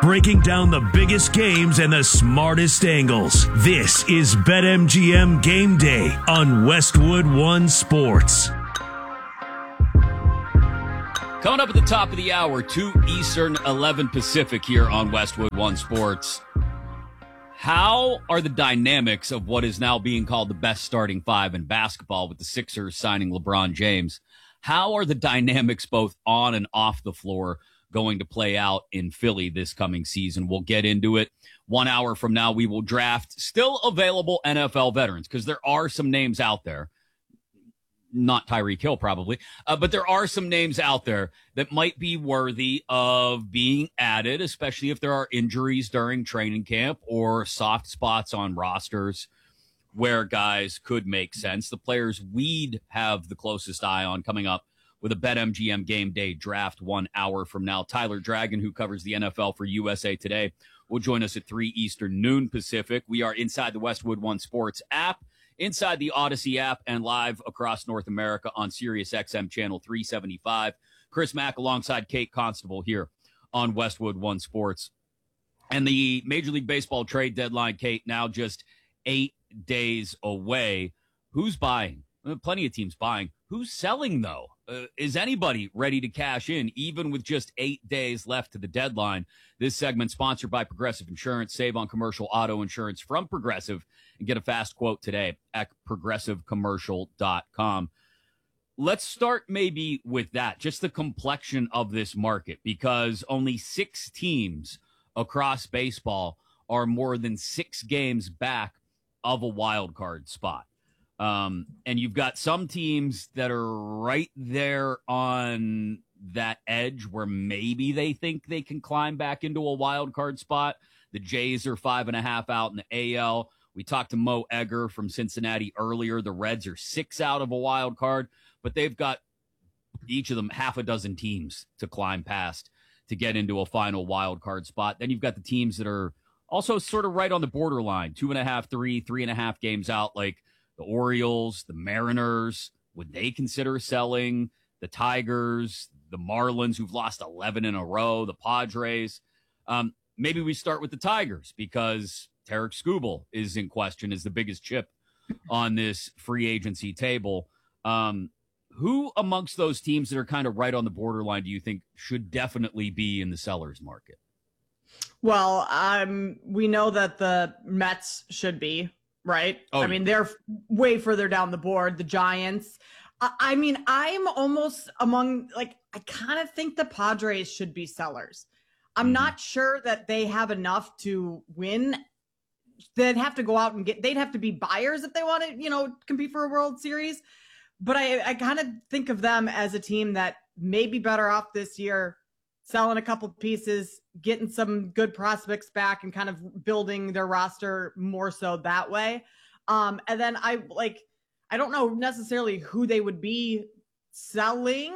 breaking down the biggest games and the smartest angles. This is BetMGM Game Day on Westwood One Sports. Coming up at the top of the hour, 2 Eastern, 11 Pacific here on Westwood One Sports. How are the dynamics of what is now being called the best starting five in basketball with the Sixers signing LeBron James? How are the dynamics both on and off the floor going to play out in Philly this coming season? We'll get into it. 1 hour from now, we will draft still available NFL veterans because there are some names out there. Not Tyreek Hill, probably, but there are some names out there that might be worthy of being added, especially if there are injuries during training camp or soft spots on rosters where guys could make sense. The players we'd have the closest eye on coming up with a BetMGM Game Day draft 1 hour from now. Tyler Dragon, who covers the NFL for USA Today, will join us at 3 Eastern, noon Pacific. We are inside the Westwood One Sports app, inside the Odyssey app, and live across North America on SiriusXM channel 375. Chris Mack alongside Kate Constable here on Westwood One Sports. And the Major League Baseball trade deadline, Kate, now just 8 days away. Who's buying? Plenty of teams buying. Who's selling, though? Is anybody ready to cash in, even with just 8 days left to the deadline? This segment sponsored by Progressive Insurance. Save on commercial auto insurance from Progressive and get a fast quote today at progressivecommercial.com. Let's start maybe with that, just the complexion of this market, because only 6 teams across baseball are more than 6 games back of a wild card spot. And you've got some teams that are right there on that edge where maybe they think they can climb back into a wild card spot. The Jays are 5.5 out in the AL. We talked to Mo Egger from Cincinnati earlier. The Reds are 6 out of a wild card, but they've got each of them half a dozen teams to climb past to get into a final wild card spot. Then you've got the teams that are also sort of right on the borderline, 2.5, 3.5 games out, like the Orioles, the Mariners. Would they consider selling? The Tigers, the Marlins, who've lost 11 in a row, the Padres. Maybe we start with the Tigers because Tarek Skubal is in question as the biggest chip on this free agency table. Who amongst those teams that are kind of right on the borderline do you think should definitely be in the seller's market? Well, we know that the Mets should be, right? Oh, I mean, they're way further down the board. The Giants. I mean, I'm almost among, like, I kind of think the Padres should be sellers. I'm not sure that they have enough to win. They'd have to go out and they'd have to be buyers if they want to, compete for a World Series. But I kind of think of them as a team that may be better off this year, selling a couple pieces, getting some good prospects back and kind of building their roster more so that way. And then I don't know necessarily who they would be selling.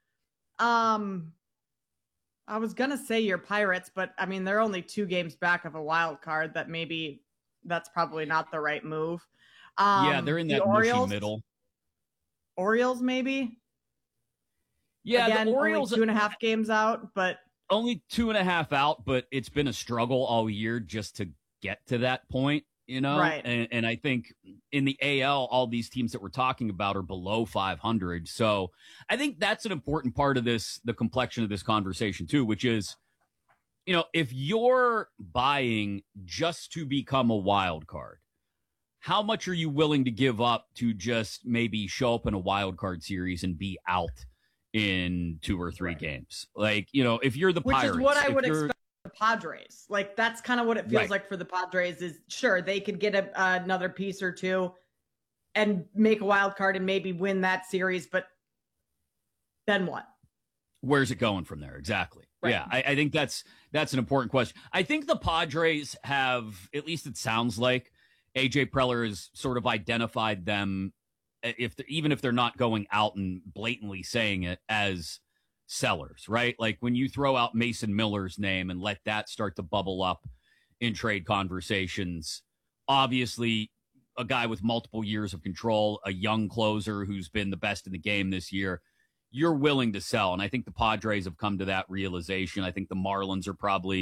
I was going to say your Pirates, but I mean, they're only 2 games back of a wild card. That's probably not the right move. Yeah, they're in that Orioles, middle. Orioles, maybe. Yeah, again, the Orioles only 2.5 games out, but only 2.5 out, but it's been a struggle all year just to get to that point, Right. And I think in the AL, all these teams that we're talking about are below 500. So I think that's an important part of this, the complexion of this conversation too, which is, if you're buying just to become a wild card, how much are you willing to give up to just maybe show up in a wild card series and be out in 2 or 3 games? Like, if you're the Pirates. Which is what I would expect the Padres. Like, that's kind of what it feels like for the Padres is, sure, they could get another piece or 2 and make a wild card and maybe win that series, but then what? Where's it going from there? Exactly. Right. Yeah, I think that's an important question. I think the Padres have, at least it sounds like, AJ Preller has sort of identified them, even if they're not going out and blatantly saying it, as sellers, right? Like when you throw out Mason Miller's name and let that start to bubble up in trade conversations, obviously a guy with multiple years of control, a young closer who's been the best in the game this year, you're willing to sell. And I think the Padres have come to that realization. I think the Marlins are probably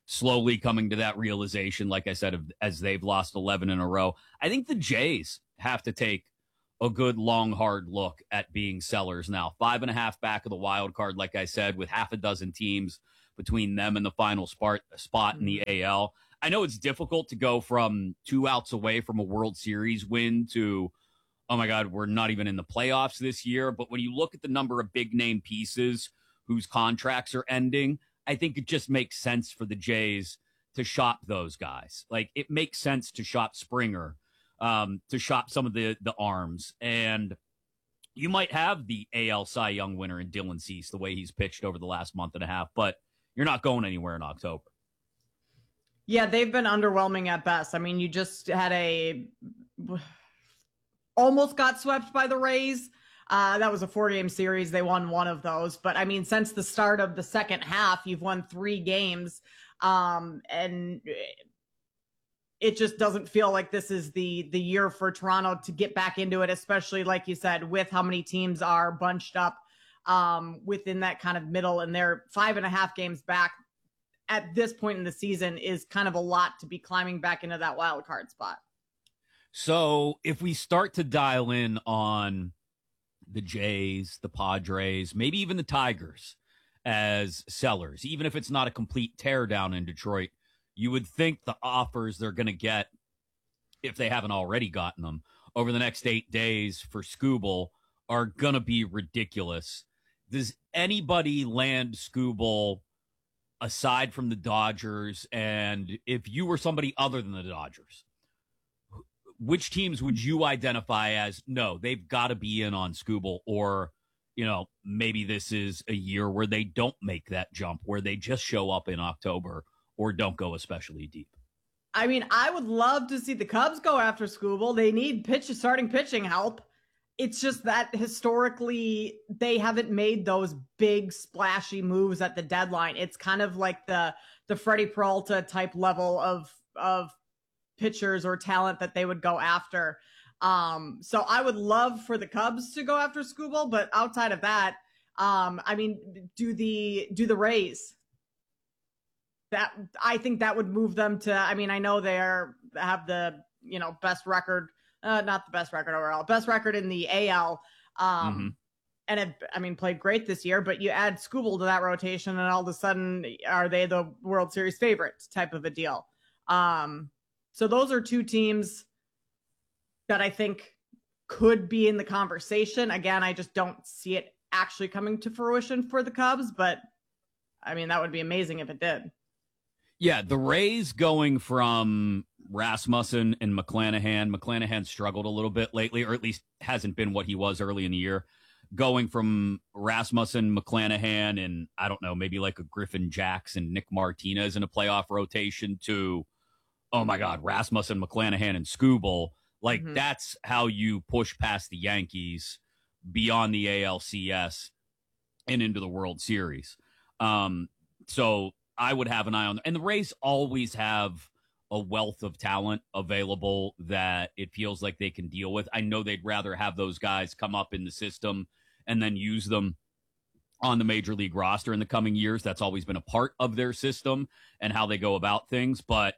slowly coming to that realization, like I said, as they've lost 11 in a row. I think the Jays have to take a good, long, hard look at being sellers now. 5.5 back of the wild card, like I said, with half a dozen teams between them and the final spot in the AL. I know it's difficult to go from 2 outs away from a World Series win to, oh my God, we're not even in the playoffs this year. But when you look at the number of big name pieces whose contracts are ending, I think it just makes sense for the Jays to shop those guys. Like, it makes sense to shop Springer, to shop some of the arms. And you might have the AL Cy Young winner in Dylan Cease, the way he's pitched over the last month and a half, but you're not going anywhere in October. Yeah, they've been underwhelming at best. I mean, you just had almost got swept by the Rays. That was a 4-game series. They won one of those. But, I mean, since the start of the second half, you've won 3 games. And it just doesn't feel like this is the year for Toronto to get back into it, especially, like you said, with how many teams are bunched up within that kind of middle. And they're 5.5 games back at this point in the season is kind of a lot to be climbing back into that wild card spot. So if we start to dial in on the Jays, the Padres, maybe even the Tigers as sellers, even if it's not a complete teardown in Detroit, you would think the offers they're going to get, if they haven't already gotten them, over the next 8 days for Skubal are going to be ridiculous. Does anybody land Skubal aside from the Dodgers? And if you were somebody other than the Dodgers, which teams would you identify as, no, they've got to be in on Skubal? Or, you know, maybe this is a year where they don't make that jump, where they just show up in October or don't go especially deep. I mean, I would love to see the Cubs go after Skubal. They need starting pitching help. It's just that historically they haven't made those big splashy moves at the deadline. It's kind of like the Freddie Peralta type level of pitchers or talent that they would go after. So I would love for the Cubs to go after Skubal, but outside of that, I mean, do the Rays. That I think that would move them to, I mean, I know they have the, best record, not the best record overall, best record in the AL. And played great this year, but you add Skubal to that rotation and all of a sudden are they the World Series favorites type of a deal. So those are 2 teams that I think could be in the conversation. Again, I just don't see it actually coming to fruition for the Cubs, but I mean, that would be amazing if it did. Yeah, the Rays going from Rasmussen and McClanahan. McClanahan struggled a little bit lately, or at least hasn't been what he was early in the year. Going from Rasmussen, McClanahan, and I don't know, maybe like a Griffin Jackson, Nick Martinez in a playoff rotation to, oh my God, Rasmussen, McClanahan, and Skubal. Like, that's how you push past the Yankees beyond the ALCS and into the World Series. So I would have an eye on, and the Rays always have a wealth of talent available that it feels like they can deal with. I know they'd rather have those guys come up in the system and then use them on the major league roster in the coming years. That's always been a part of their system and how they go about things. But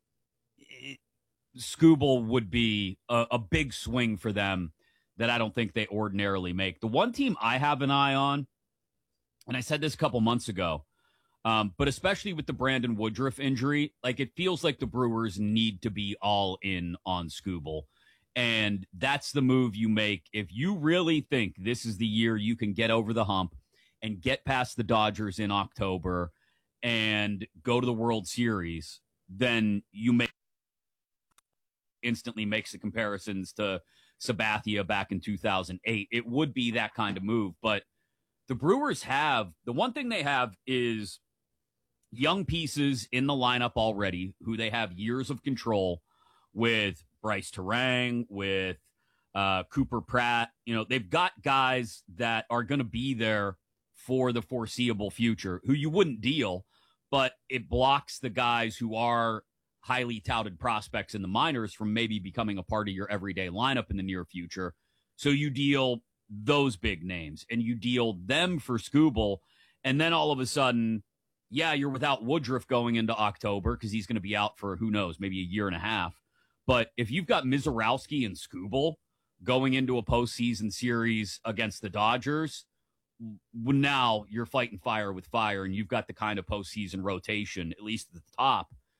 Skubal would be a big swing for them that I don't think they ordinarily make. The one team I have an eye on, and I said this a couple months ago, but especially with the Brandon Woodruff injury, like, it feels like the Brewers need to be all in on Skubal. And that's the move you make if you really think this is the year you can get over the hump and get past the Dodgers in October and go to the World Series. Then you instantly makes the comparisons to Sabathia back in 2008. It would be that kind of move. But the Brewers the one thing they have is young pieces in the lineup already who they have years of control with. Bryce Terang, with Cooper Pratt. They've got guys that are going to be there for the foreseeable future who you wouldn't deal, but it blocks the guys who are highly touted prospects in the minors from maybe becoming a part of your everyday lineup in the near future. So you deal those big names and you deal them for Skubal, and then all of a sudden yeah, you're without Woodruff going into October because he's going to be out for who knows, maybe a year and a half. But if you've got Mizorowski and Skubal going into a postseason series against the Dodgers, now you're fighting fire with fire, and you've got the kind of postseason rotation, at least at the top,